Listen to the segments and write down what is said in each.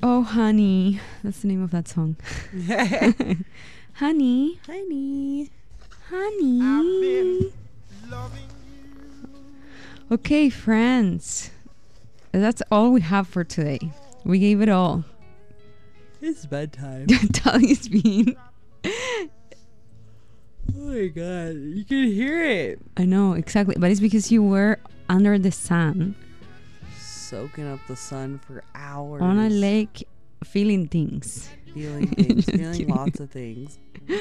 Oh, honey. That's the name of that song. Honey. Honey. Honey. Okay, friends. That's all we have for today. We gave it all. It's bedtime. Tali's being. Oh my god, you can hear it. I know, exactly. But it's because you were under the sun Soaking up the sun for hours. on a lake feeling things. Feeling things. Just Feeling kidding. lots of things.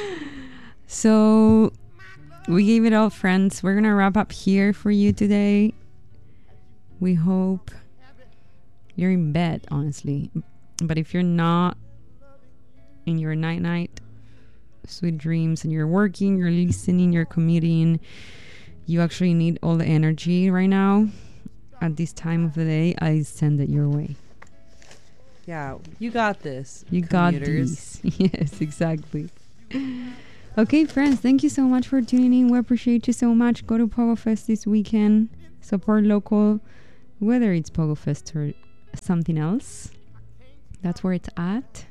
So we gave it all, friends. We're going to wrap up here for you today. We hope you're in bed, honestly. But if you're not in your night, sweet dreams, and you're working, you're listening, you're commuting, you actually need all the energy right now at this time of the day, I send it your way. Yeah, you got this. You got commuters. these. Yes, exactly. Okay, friends, thank you so much for tuning in. We appreciate you so much. Go to Pogo Fest this weekend. Support local, whether it's Pogo Fest or something else. That's where it's at.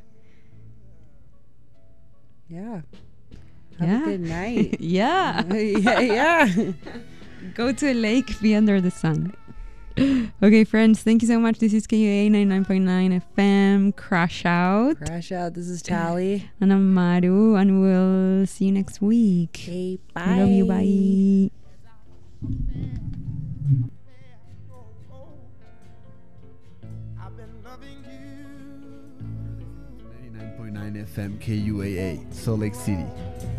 Yeah. Have Yeah. a good night. Yeah. yeah. Go to a lake, be under the sun. Okay, friends, thank you so much. This is KUA 99.9 FM. Crash out. Crash out. This is Tally. And I'm Maru, and we'll see you next week. Okay, bye. I love you. Bye. I've been loving you. 99.9 FM KUAA, Salt Lake City.